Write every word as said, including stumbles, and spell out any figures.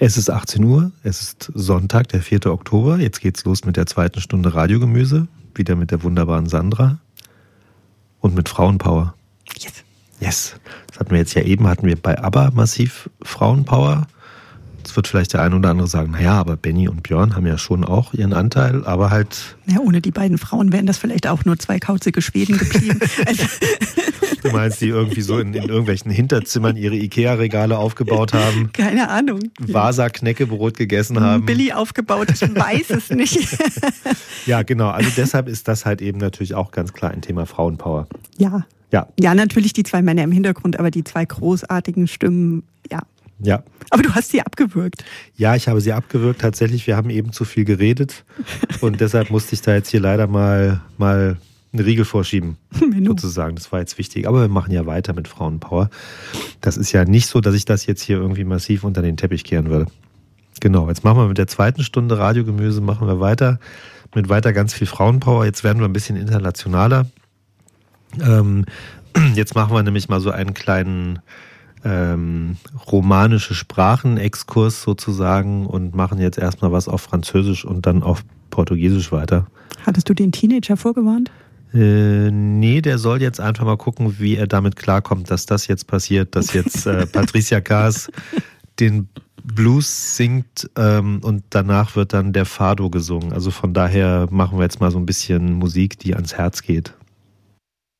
Es ist achtzehn Uhr, es ist Sonntag, der vierten Oktober. Jetzt geht's los mit der zweiten Stunde Radiogemüse. Wieder mit der wunderbaren Sandra. Und mit Frauenpower. Yes. Yes. Das hatten wir jetzt ja eben, hatten wir bei ABBA massiv Frauenpower. Jetzt wird vielleicht der eine oder andere sagen, naja, aber Benny und Björn haben ja schon auch ihren Anteil, aber halt... Ja, ohne die beiden Frauen wären das vielleicht auch nur zwei kauzige Schweden geblieben. Also du meinst, die irgendwie so in, in irgendwelchen Hinterzimmern ihre Ikea-Regale aufgebaut haben? Keine Ahnung. Vasa-Knäckebrot gegessen haben? Billy aufgebaut, ich weiß es nicht. Ja, genau. Also deshalb ist das halt eben natürlich auch ganz klar ein Thema Frauenpower. Ja. Ja. Ja, natürlich die zwei Männer im Hintergrund, aber die zwei großartigen Stimmen, ja. Ja. Aber du hast sie abgewürgt. Ja, ich habe sie abgewürgt. Tatsächlich, wir haben eben zu viel geredet. Und deshalb musste ich da jetzt hier leider mal, mal einen Riegel vorschieben, sozusagen. Das war jetzt wichtig. Aber wir machen ja weiter mit Frauenpower. Das ist ja nicht so, dass ich das jetzt hier irgendwie massiv unter den Teppich kehren würde. Genau, jetzt machen wir mit der zweiten Stunde Radiogemüse, machen wir weiter mit weiter ganz viel Frauenpower. Jetzt werden wir ein bisschen internationaler. Ähm, jetzt machen wir nämlich mal so einen kleinen ähm, romanische Sprachen-Exkurs sozusagen und machen jetzt erstmal was auf Französisch und dann auf Portugiesisch weiter. Hattest du den Teenager vorgewarnt? Äh, nee, der soll jetzt einfach mal gucken, wie er damit klarkommt, dass das jetzt passiert, dass jetzt äh, Patricia Kaas den Blues singt ähm, und danach wird dann der Fado gesungen. Also von daher machen wir jetzt mal so ein bisschen Musik, die ans Herz geht.